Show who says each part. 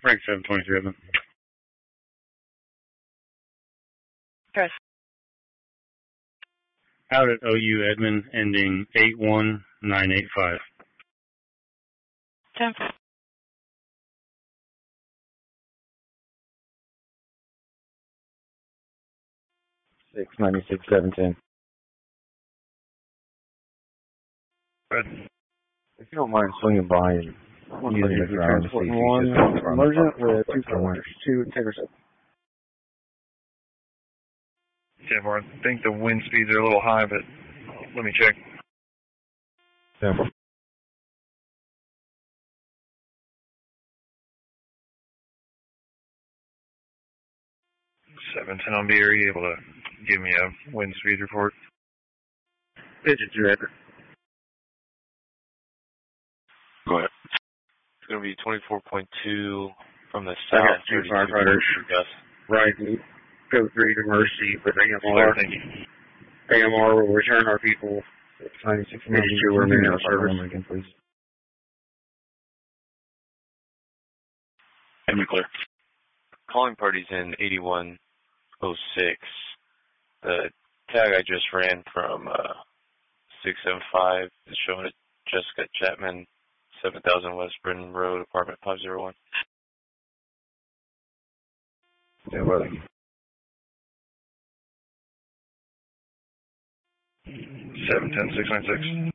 Speaker 1: Frank 723.
Speaker 2: Press.
Speaker 1: Out at OU Edmond, ending 81985.
Speaker 2: 10.
Speaker 3: 696-710.
Speaker 1: Good.
Speaker 3: If you don't mind swinging by and using the drone to see if you just
Speaker 4: emergent with 2 followers, 2 Takerships.
Speaker 5: 10-4, I think the wind speeds are a little high, but let me check.
Speaker 3: 10-4.
Speaker 5: $710 on B. Are you able to give me a wind speed report?
Speaker 1: Pigeon 2 Edgar.
Speaker 6: Go ahead. It's going to be 24.2 from the south.
Speaker 1: I got 2 firefighters. Right. Code 3 to Mercy with AMR.
Speaker 5: Thank you.
Speaker 1: AMR will return our people. 96 2 remain in service.
Speaker 3: Again, please.
Speaker 6: Enemy clear. Calling parties in 8106. The tag I just ran from 675 is showing it Jessica Chapman, 7000 West Britton Road, apartment 501.
Speaker 3: Yeah, well,
Speaker 5: 710-696.